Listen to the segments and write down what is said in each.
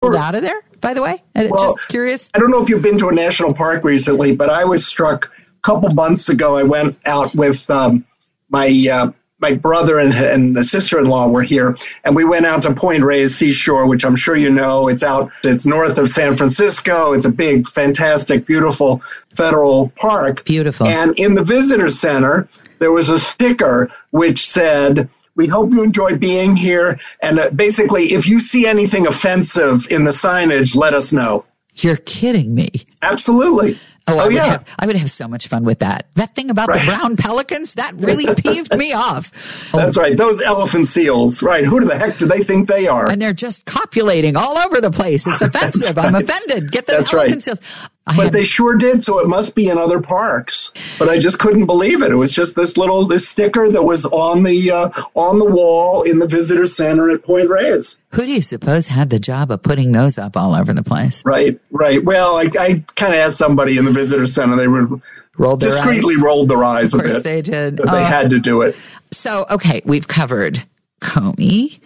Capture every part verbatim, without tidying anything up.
pulled Sure. out of there, by the way? I'm Well, just curious. I don't know if you've been to a national park recently, but I was struck a couple months ago. I went out with um, my uh, my brother and, and the sister-in-law were here, and we went out to Point Reyes Seashore, which I'm sure you know. It's out, it's north of San Francisco. It's a big, fantastic, beautiful federal park. Beautiful. And in the visitor center, there was a sticker which said, "We hope you enjoy being here. And uh, basically, if you see anything offensive in the signage, let us know." You're kidding me. Absolutely. Oh, I, Oh, would yeah. have, I would have so much fun with that. That thing about Right. the brown pelicans, that really peeved me off. Oh, That's right. Those elephant seals. Right. Who the heck do they think they are? and they're just copulating all over the place. It's offensive. I'm offended. Get the That's elephant right. seals. I But had- they sure did, so it must be in other parks. But I just couldn't believe it. It was just this little this sticker that was on the uh, on the wall in the visitor center at Point Reyes. who do you suppose had the job of putting those up all over the place? Right, right. Well, I, I kind of asked somebody in the visitor center. They were Rolled their discreetly eyes. rolled their eyes Of a course bit. they did. But they Oh. had to do it. So, okay, we've covered Comey,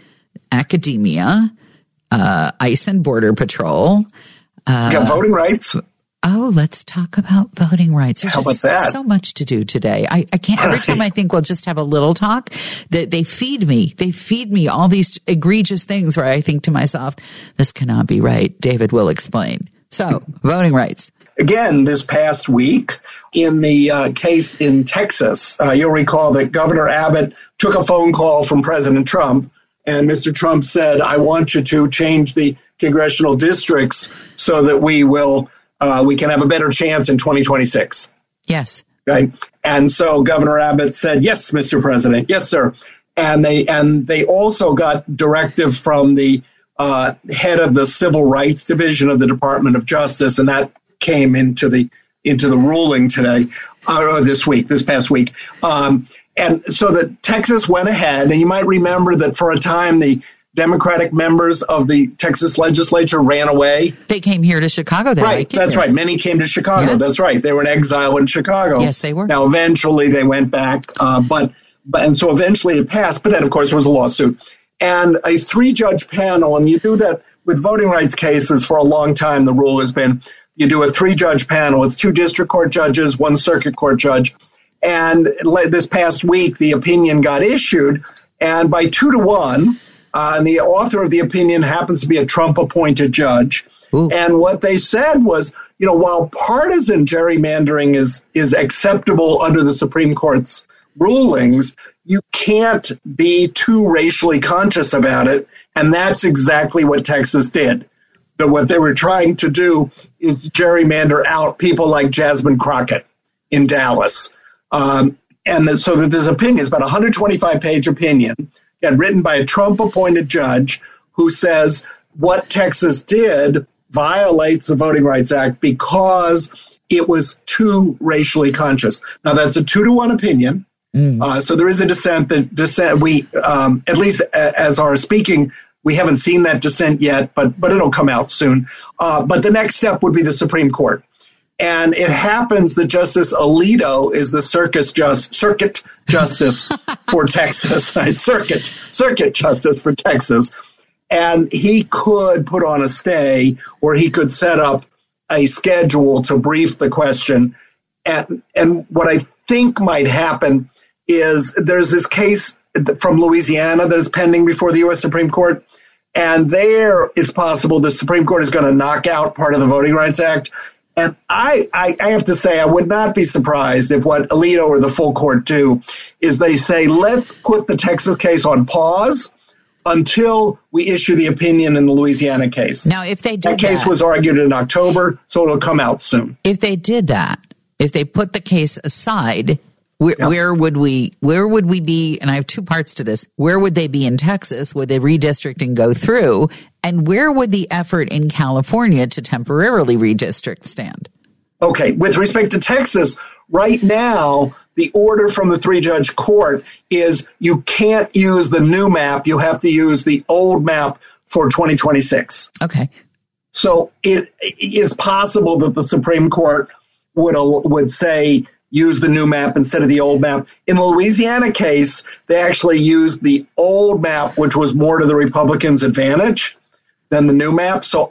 academia, uh, ICE and Border Patrol. Uh, yeah, voting rights. Oh, let's talk about voting rights. There's How just about that? so much to do today. I, I can't, every time I think we'll just have a little talk, they, they feed me. They feed me all these egregious things where I think to myself, this cannot be right. David will explain. So, voting rights. Again, this past week, in the uh, case in Texas, uh, you'll recall that Governor Abbott took a phone call from President Trump, and Mister Trump said, "I want you to change the congressional districts so that we will uh, we can have a better chance in twenty twenty-six." Yes. Right, and so Governor Abbott said, "Yes, Mister President, yes, sir." And they and they also got directive from the uh, head of the Civil Rights Division of the Department of Justice, and that came into the into the ruling today, or this week, this past week. Um, and so the Texas went ahead, and you might remember that for a time the Democratic members of the Texas legislature ran away. They came here to Chicago. They Right, like it that's here. right. Many came to Chicago. Yes. That's right. They were in exile in Chicago. Yes, they were. Now, eventually they went back, uh, but but and so eventually it passed. But then, of course, there was a lawsuit and a three-judge panel, and you do that with voting rights cases for a long time. The rule has been you do a three-judge panel. It's two district court judges, one circuit court judge, and this past week the opinion got issued, and by two to one. Uh, and the author of the opinion happens to be a Trump-appointed judge. Ooh. And what they said was, you know, while partisan gerrymandering is is acceptable under the Supreme Court's rulings, you can't be too racially conscious about it. And that's exactly what Texas did. That what they were trying to do is gerrymander out people like Jasmine Crockett in Dallas. Um, and the, so that this opinion is about a one hundred twenty-five page opinion. And written by a Trump-appointed judge who says what Texas did violates the Voting Rights Act because it was too racially conscious. Now, that's a two to one opinion. Mm. Uh, so there is a dissent that dissent. We, um, at least as our speaking, we haven't seen that dissent yet, but but it'll come out soon. Uh, but the next step would be the Supreme Court. And it happens that Justice Alito is the circus just, circuit justice for Texas, right? Circuit, circuit justice for Texas. And he could put on a stay, or he could set up a schedule to brief the question. And, and what I think might happen is there's this case from Louisiana that is pending before the U S Supreme Court. And there it's possible the Supreme Court is going to knock out part of the Voting Rights Act. And I, I, I have to say, I would not be surprised if what Alito or the full court do is they say, let's put the Texas case on pause until we issue the opinion in the Louisiana case. Now, if they did that case that, was argued in October, so it'll come out soon. If they did that, if they put the case aside, where, Yep. where would we? Where would we be? And I have two parts to this. Where would they be in Texas? Would the redistricting go through? And where would the effort in California to temporarily redistrict stand? Okay, with respect to Texas, right now, the order from the three-judge court is you can't use the new map. You have to use the old map for twenty twenty-six. Okay. So it is possible that the Supreme Court would would say use the new map instead of the old map. In the Louisiana case, they actually used the old map, which was more to the Republicans' advantage than the new map. So